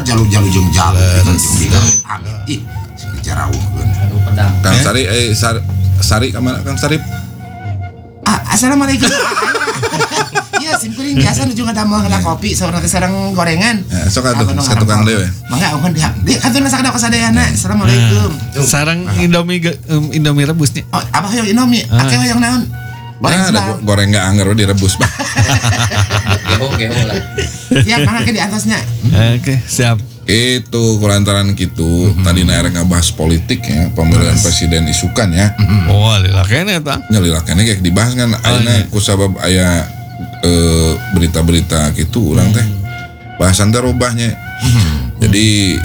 jalu jeung jalu ih bicara unggul pedang Kang Sari kemana Kang Sarip? Assalamualaikum. Iya, simkuring biasa nu juga ada mau ngada kopi sareng gorengan. Ya, sok atuh ka tukang dewe. Mangga uhun di kantor sakada kasadayana. Assalamualaikum. Sareng Indomie rebusnya. Oh, abah hoyong Indomie, akeh hoyong naon? Goreng nggak anger direbus bah. geho lah. Siap, mangga ke di atasnya. Oke, siap. Itu kulantaran gitu. Tadi naik ngebahas politik ya, pemilihan presiden isukan ya. Oh, lila kene eta. Nyalila kene kayak dibahas kan ayeuna ku sabab aya berita-berita gitu urang teh. Bahasan teh robahnya. Jadi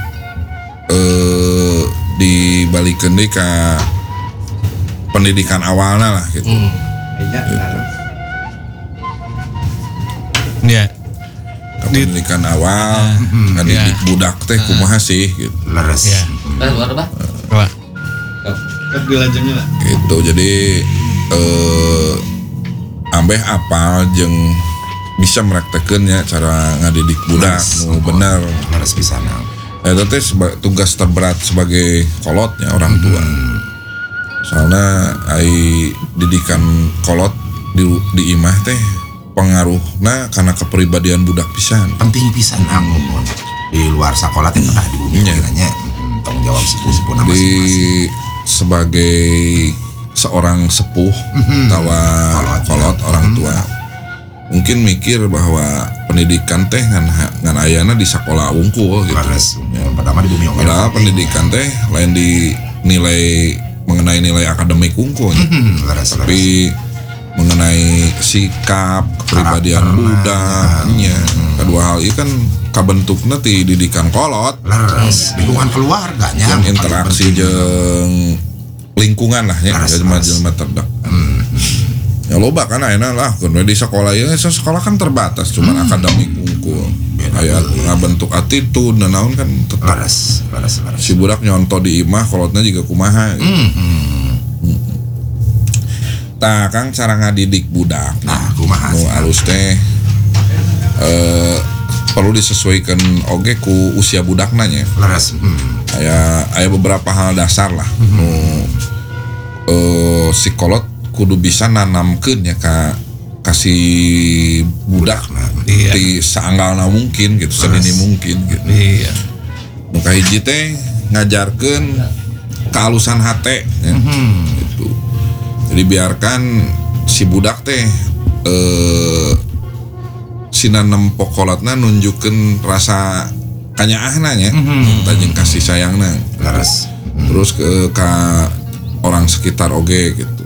dibalikeun deui ka pendidikan awalna lah gitu. Iya. Pendidikan awal ngadidik budak teh kumaha sih gitu. Leres. Iya. Luar bah. Coba. Dilajengnya lah. Gitu jadi ambeh apal jeung bisa meraktekeun ya cara ngadidik budak nu bener. Leres pisana. Eta teh tugas terberat sebagai kolotnya orang tua. Soalnya didikan kolot di imah teh pengaruhna karena kepribadian budak pisan. Penting pisan amun di luar sekolah teh pernah di bumi kiranya tanggung jawab sepuh-sepuh masing-masing. Sebagai seorang sepuh tawa kolot orang tua mungkin mikir bahwa pendidikan teh ngan ayana di sekolah wungkul gitu. Pertama di bumi padahal pendidikan teh lain dinilai mengenai nilai akademik wungkul tapi mengenai sikap kepribadian budaknya kedua hal ini kan kabentukna ti didikan kolot leres lingkungan keluarganya yang interaksi jeung lingkungan lah ya jelema-jelema terdekat ya loba kan ayeuna lah kudu di sekolah ya sekolah kan terbatas cuman akademik unggul aya ngabentuk attitude dan naon kan tetep leres si budak nyonto di imah kolotna juga kumaha tah Kang cara ngadidik budak kumaha nu alus teh perlu disesuaikan oge ku usia budakna nya leres aya beberapa hal dasar lah nu si kolot kudu bisa nanamkeun ya ka kasih budak di saanggalna mungkin gitu sedini mungkin gitu Iya. nu kahiji teh ngajarkeun kehalusan hate ya. Gitu. Jadi biarkan si budak teh sina nempok kolotna nunjukeun rasa kanyaahna nya jeung kasih sayangna leres terus ka orang sekitar oge gitu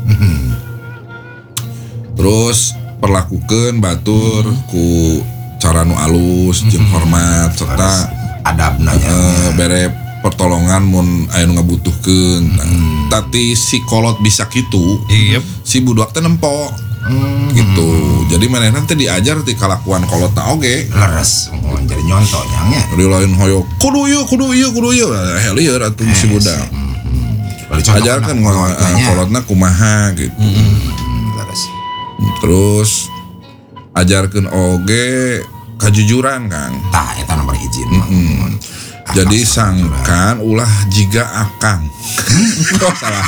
terus perlakukeun batur ku cara nu alus jeung hormat serta adabna bere pertolongan mun aya nu ngabutuhkeun tapi si kolot bisa kitu si budak teh nempo gitu jadi manehna teh diajar ti kalakuan kolotna oge leres jadi nyontonya nya di lain hoyo kudu ieu lieur atuh si budak ajarkan kolotna kumaha gitu leres terus ajarkan oge kejujuran Kang tah eta nomor izin jadi sangkan ulah jiga akang salah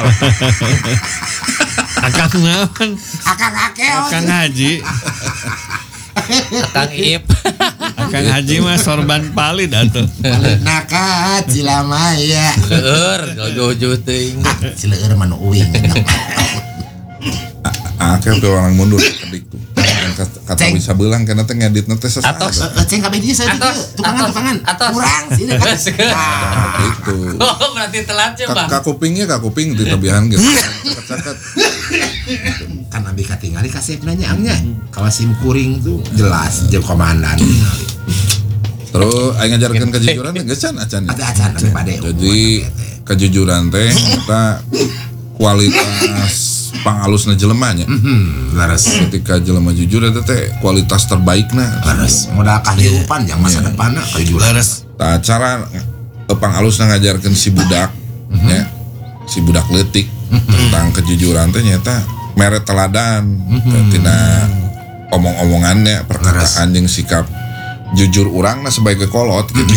Akang naon? Akang Haji. Akang Ip. Akang Haji mah sorban palid atuh. Nakat cilama ya. Leur gojo teuing. Cileur mah nu uing. Akang teh orang mundur adik tuh. Kata bisa belang karena teh ngeditna teh sesat. Ceng kabeh dia saya tukangan. Kurang sini kan. Gitu. Oh, berarti telat ya, Bang. Ka kuping ditebihan gitu. Caket-caket. Kan abi katingali kasep nanya angnya. Kawasim kuring tuh jelas jeung komandan. Terus aing ngajarkeun kejujuran teh geus acan. Ada acan pade. Jadi kejujuran teh eta kualitas pangalusna jelema nya. Laras ketika jelema jujur eta teh kualitas terbaikna. Laras modal kahirupan yang masa depanna kejujuran. Laras Tah cara pangalusna ngajarkeun si budak nya si budak leutik tentang kejujuran teh nyata mere teladan tina omong-omongannya perkataan jeung sikap jujur urangna sebagai kolot gitu.